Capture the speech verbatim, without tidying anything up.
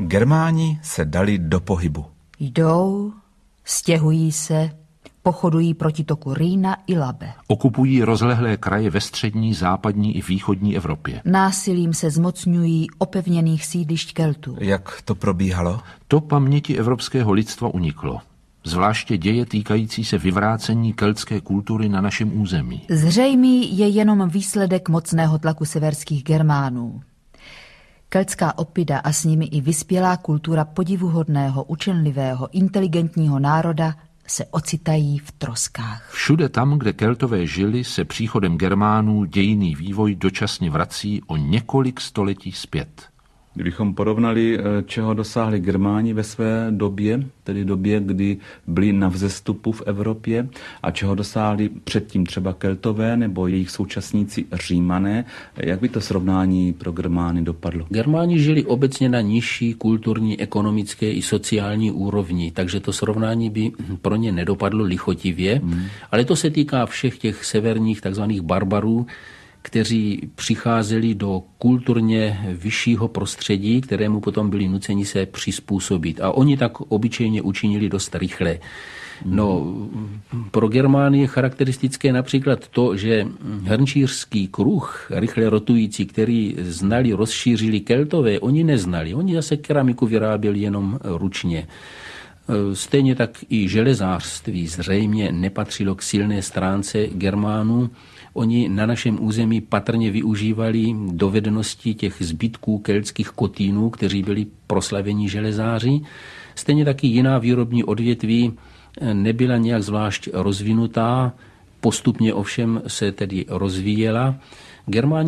Germáni se dali do pohybu. Jdou, stěhují se, pochodují proti toku Rýna i Labe. Okupují rozlehlé kraje ve střední, západní i východní Evropě. Násilím se zmocňují opevněných sídlišť Keltů. Jak to probíhalo? To paměti evropského lidstva uniklo. Zvláště děje týkající se vyvrácení keltské kultury na našem území. Zřejmý je jenom výsledek mocného tlaku severských Germánů. Keltská opida a s nimi i vyspělá kultura podivuhodného, učenlivého, inteligentního národa se ocitají v troskách. Všude tam, kde Keltové žili, se příchodem Germánů dějinný vývoj dočasně vrací o několik století zpět. Kdybychom porovnali, čeho dosáhli Germáni ve své době, tedy době, kdy byli na vzestupu v Evropě, a čeho dosáhli předtím třeba Keltové nebo jejich současníci Římané, jak by to srovnání pro Germány dopadlo? Germáni žili obecně na nižší kulturní, ekonomické i sociální úrovni, takže to srovnání by pro ně nedopadlo lichotivě, hmm. ale to se týká všech těch severních takzvaných barbarů, kteří přicházeli do kulturně vyššího prostředí, kterému potom byli nuceni se přizpůsobit. A oni tak obyčejně učinili dost rychle. No, pro Germány je charakteristické například to, že hrnčířský kruh, rychle rotující, který znali, rozšířili Keltové, oni neznali. Oni zase keramiku vyráběli jenom ručně. Stejně tak i železářství zřejmě nepatřilo k silné stránce Germánů. Oni na našem území patrně využívali dovednosti těch zbytků keltských kotínů, kteří byli proslavení železáři. Stejně taky jiná výrobní odvětví nebyla nějak zvlášť rozvinutá, postupně ovšem se tedy rozvíjela. Germáni